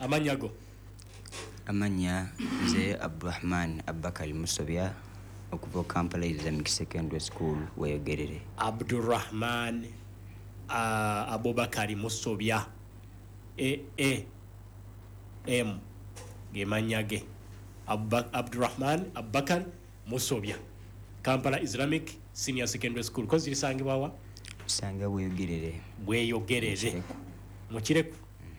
amanyago amanya nze Abdurrahman Abakari Musobya okuva Kampala Islamic Secondary School weyogerere. Abdurrahman Abubakari Musobya M gemanyage Abdurrahman Abakari Musobya Kampala Islamic Senior Secondary School kozi lisangibwa wa sanga weyogerere mukireku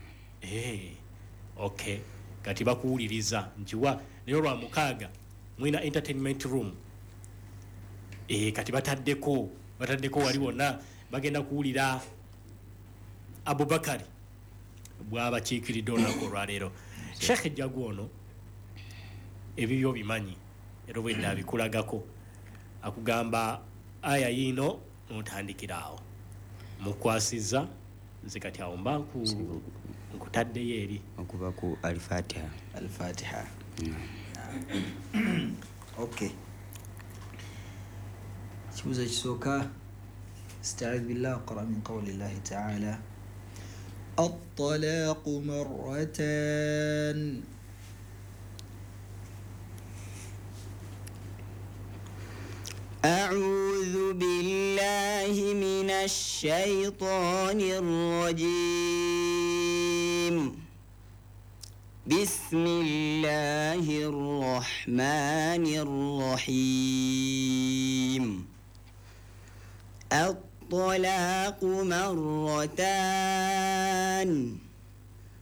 okay kati bakuwuliriza njiwa lero lwa mukaaga mwina entertainment room kati bataddeko wali wonna bagenda kuwulira Abubakari bw'abakiikiridde olunaku olwaleero. Sheikh Jagu ono ebibyo bimanyi era bwedda abikulagako akugamba aya yino n'otandikiraawo mukwasiza nze kati awo mba nkutaddeyo eri okuva ku Al-Fatiha. Okay. kibuzo kisooka استعذ بالله قرأ من قول الله تعالى الطلاق مرتان أعوذ بالله من الشيطان الرجيم بسم الله الرحمن الرحيم الطلاق مرتان